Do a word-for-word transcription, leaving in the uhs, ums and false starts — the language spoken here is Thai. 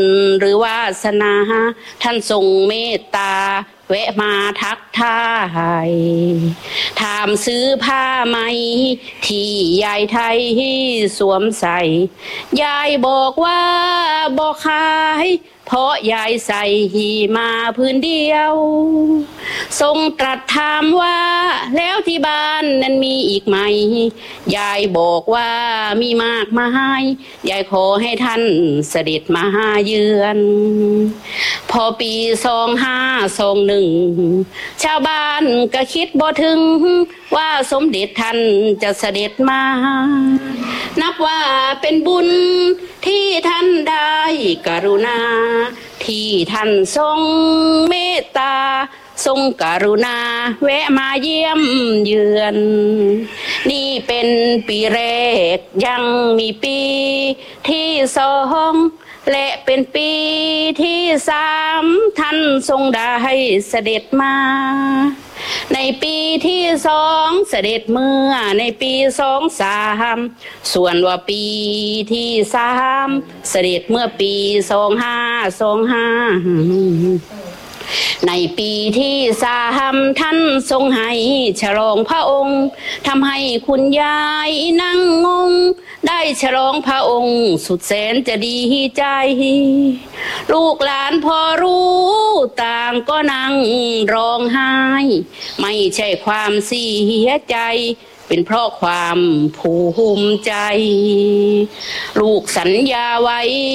หรือวาสนาท่านทรงเมตตาแวะมาทักทายถามซื้อผ้าไหมที่ยายไทยสวมใส่ยายบอกว่าบอกขายเพราะยายใส่หีมาพื้นเดียวทรงตรัสถามว่าแล้วที่บ้านนั้นมีอีกไหมยายบอกว่ามีมากมายยายขอให้ท่านเสด็จมาเยือนพอปีสองห้าสองหนึ่งชาวบ้านก็คิดบ่ถึงว่าสมเด็จท่านจะเสด็จมานับว่าเป็นบุญที่ท่านได้กรุณาที่ท่านทรงเมตตาทรงกรุณาแวะมาเยี่ยมเยือนนี่เป็นปีแรกยังมีปีที่สองและเป็นปีที่สามท่านทรงได้เสด็จมาในปีที่สองเสด็จเมื่อในปีสองสามส่วนว่าปีที่สามเสด็จเมื่อปีสองห้าสองห้าในปีที่สามท่านทรงให้ฉลองพระองค์ทำให้คุณยายนั่งงงได้ฉลองพระองค์สุดแสนจะดีใจลูกหลานพอรู้ต่างก็นั่งร้องไห้ไม่ใช่ความเสียใจเป็นเพราะความภูมิใจลูกสัญญาไว้